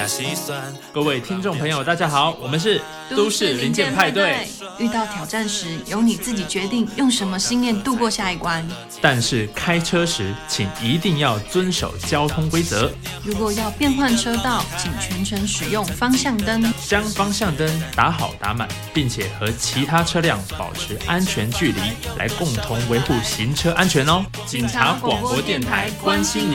加细算。 各位听众朋友，大家好，我们是都市零件派对。 遇到挑战时，由你自己决定用什么信念度过下一关。 但是开车时，请一定要遵守交通规则。 如果要变换车道，请全程使用方向灯， 将方向灯打好打满，并且和其他车辆保持安全距离，来共同维护行车安全哦。警察广播电台关心你。